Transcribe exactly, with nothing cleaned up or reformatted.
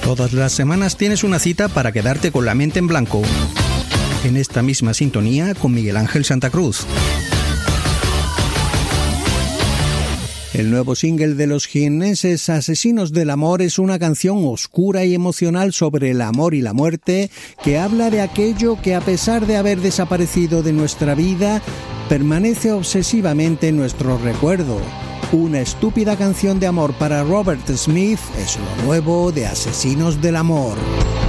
Todas las semanas tienes una cita para quedarte con la mente en blanco. En esta misma sintonía con Miguel Ángel Santa Cruz. El nuevo single de los jienenses Asesinos del Amor es una canción oscura y emocional sobre el amor y la muerte, que habla de aquello que, a pesar de haber desaparecido de nuestra vida, permanece obsesivamente en nuestro recuerdo. Una estúpida canción de amor para Robert Smith es lo nuevo de Asesinos del Amor.